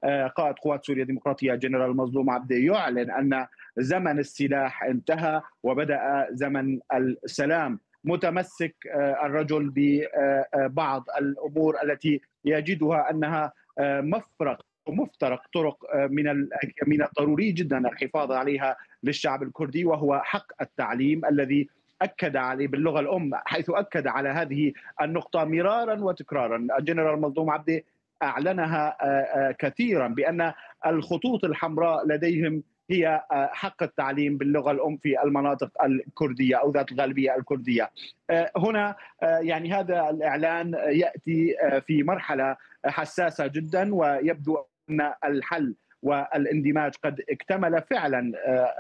قائد قوات سوريا الديمقراطية جنرال مظلوم عبده يعلن أن زمن السلاح انتهى وبدأ زمن السلام، متمسك الرجل ببعض الأمور التي يجدها أنها مفترق طرق من الضروري جدا الحفاظ عليها للشعب الكردي، وهو حق التعليم الذي أكد عليه باللغة الأم، حيث أكد على هذه النقطة مرارا وتكرارا. الجنرال مظلوم عبده أعلنها كثيرا بأن الخطوط الحمراء لديهم هي حق التعليم باللغة الأم في المناطق الكردية أو ذات الغالبية الكردية. هنا يعني هذا الإعلان يأتي في مرحلة حساسة جدا، ويبدو أن الحل والاندماج قد اكتمل فعلا.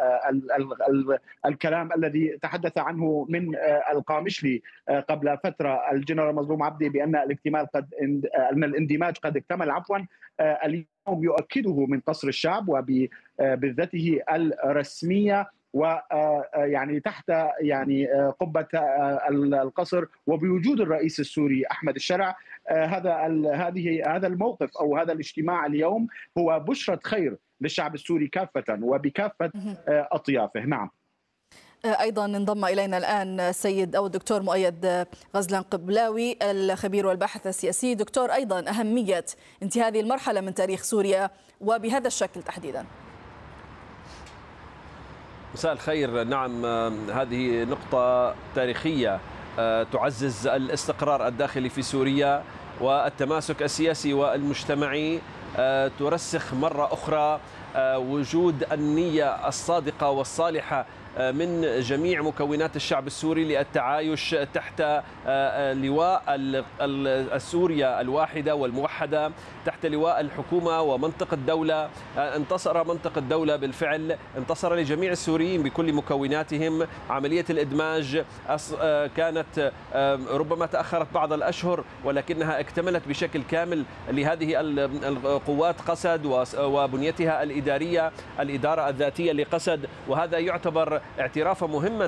الكلام الذي تحدث عنه من القامشلي قبل فترة الجنرال مظلوم عبده بأن أن الاندماج قد اكتمل اليوم يؤكده من قصر الشعب وبذته الرسمية، ويعني تحت يعني قبة القصر وبوجود الرئيس السوري أحمد الشرع. هذا الموقف أو هذا الاجتماع اليوم هو بشرة خير للشعب السوري كافة وبكافة أطيافه. نعم. أيضا انضم إلينا الآن السيد أو الدكتور مؤيد غزلان قبلاوي الخبير والباحث السياسي. دكتور، أيضا أهمية انتهاء هذه المرحلة من تاريخ سوريا وبهذا الشكل تحديدا. مساء الخير. نعم، هذه نقطة تاريخية تعزز الاستقرار الداخلي في سوريا والتماسك السياسي والمجتمعي، ترسخ مرة أخرى وجود النية الصادقة والصالحة من جميع مكونات الشعب السوري للتعايش تحت لواء سوريا الواحدة والموحدة، تحت لواء الحكومة ومنطق الدولة. انتصر منطق الدولة بالفعل، انتصر لجميع السوريين بكل مكوناتهم. عملية الإدماج كانت ربما تأخرت بعض الأشهر، ولكنها اكتملت بشكل كامل لهذه القوات قسد وبنيتها الإدارية، الإدارة الذاتية لقسد، وهذا يعتبر اعترافا مهما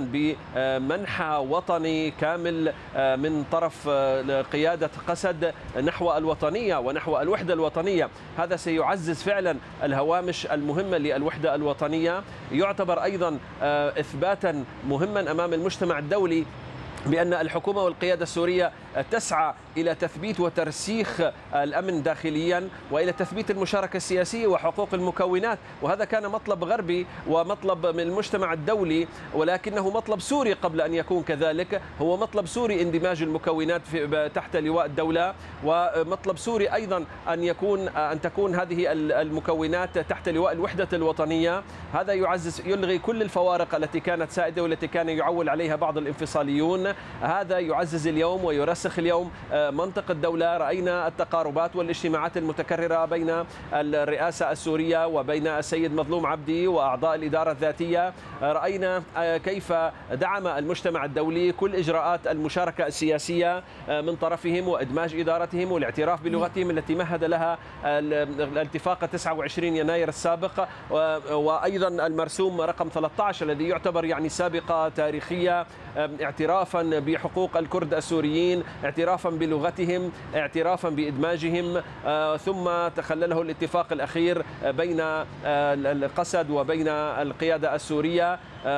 بمنحى وطني كامل من طرف قيادة قسد نحو الوطنية ونحو الوحدة الوطنية. هذا سيعزز فعلا الهوامش المهمة للوحدة الوطنية. يعتبر أيضا إثباتا مهما أمام المجتمع الدولي بأن الحكومة والقيادة السورية تسعى إلى تثبيت وترسيخ الأمن داخليا وإلى تثبيت المشاركة السياسية وحقوق المكونات، وهذا كان مطلب غربي ومطلب من المجتمع الدولي، ولكنه مطلب سوري قبل أن يكون كذلك. هو مطلب سوري اندماج المكونات تحت لواء الدولة، ومطلب سوري أيضا أن تكون هذه المكونات تحت لواء الوحدة الوطنية. هذا يلغي كل الفوارق التي كانت سائدة والتي كان يعول عليها بعض الانفصاليون. هذا يعزز اليوم ويرسخ اليوم منطق الدولة. رأينا التقاربات والاجتماعات المتكررة بين الرئاسة السورية وبين السيد مظلوم عبدي وأعضاء الإدارة الذاتية. رأينا كيف دعم المجتمع الدولي كل إجراءات المشاركة السياسية من طرفهم وإدماج إدارتهم والاعتراف بلغتهم التي مهد لها الاتفاق 29 يناير السابق، وأيضا المرسوم رقم 13 الذي يعتبر يعني سابقة تاريخية، اعترافا بحقوق الكرد السوريين، اعترافا بلغتهم، اعترافا بإدماجهم. ثم تخلله الاتفاق الأخير بين القسد وبين القيادة السورية.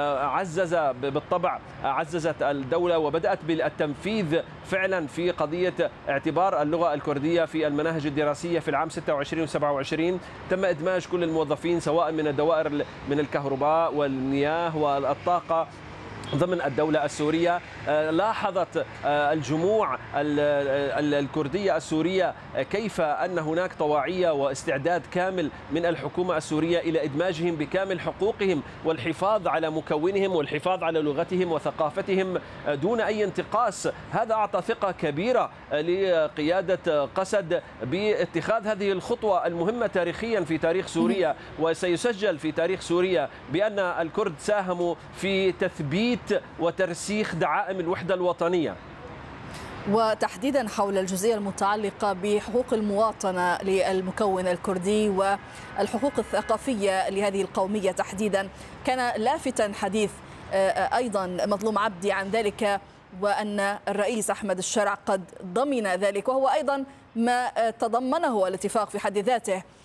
عززت الدولة وبدأت بالتنفيذ فعلا في قضية اعتبار اللغة الكردية في المناهج الدراسية في العام 26 و27. تم إدماج كل الموظفين سواء من الدوائر من الكهرباء والمياه والطاقة ضمن الدولة السورية. لاحظت الجموع الكردية السورية كيف أن هناك طواعية واستعداد كامل من الحكومة السورية إلى إدماجهم بكامل حقوقهم والحفاظ على مكونهم والحفاظ على لغتهم وثقافتهم دون أي انتقاص. هذا أعطى ثقة كبيرة لقيادة قسد باتخاذ هذه الخطوة المهمة تاريخيا في تاريخ سوريا، وسيسجل في تاريخ سوريا بأن الكرد ساهموا في تثبيت وترسيخ دعائم الوحدة الوطنية. وتحديدا حول الجزئية المتعلقة بحقوق المواطنة للمكون الكردي والحقوق الثقافية لهذه القومية تحديدا، كان لافتا حديث أيضا مظلوم عبدي عن ذلك، وأن الرئيس أحمد الشرع قد ضمن ذلك، وهو أيضا ما تضمنه الاتفاق في حد ذاته